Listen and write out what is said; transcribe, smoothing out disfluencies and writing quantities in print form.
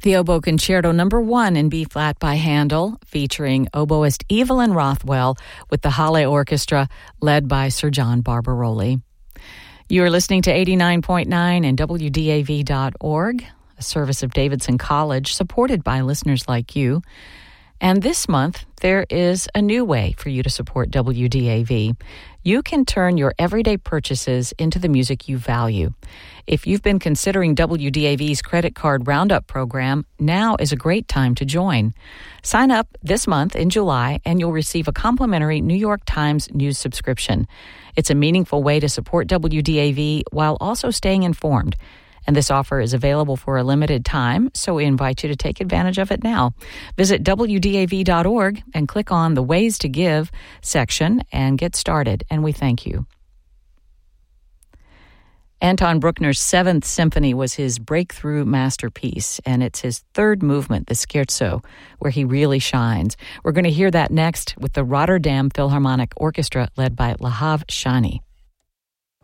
The Oboe Concerto No. 1 in B-flat by Handel, featuring oboist Evelyn Rothwell with the Halle Orchestra, led by Sir John Barbaroli. You are listening to 89.9 and WDAV.org, a service of Davidson College, supported by listeners like you. And this month, there is a new way for you to support WDAV. You can turn your everyday purchases into the music you value. If you've been considering WDAV's credit card roundup program, now is a great time to join. Sign up this month in July, and you'll receive a complimentary New York Times news subscription. It's a meaningful way to support WDAV while also staying informed. And this offer is available for a limited time, so we invite you to take advantage of it now. Visit WDAV.org and click on the Ways to Give section and get started, and we thank you. Anton Bruckner's Seventh Symphony was his breakthrough masterpiece, and it's his third movement, the Scherzo, where he really shines. We're going to hear that next with the Rotterdam Philharmonic Orchestra led by Lahav Shani.